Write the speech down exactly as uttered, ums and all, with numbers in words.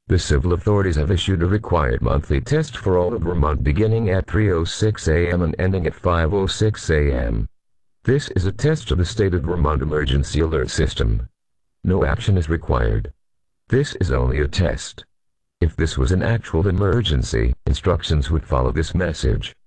The civil authorities have issued a required monthly test for all of Vermont beginning at three oh six a m and ending at five oh six a m This is a test of the state of Vermont emergency alert system. No action is required. This is only a test. If this was an actual emergency, instructions would follow this message.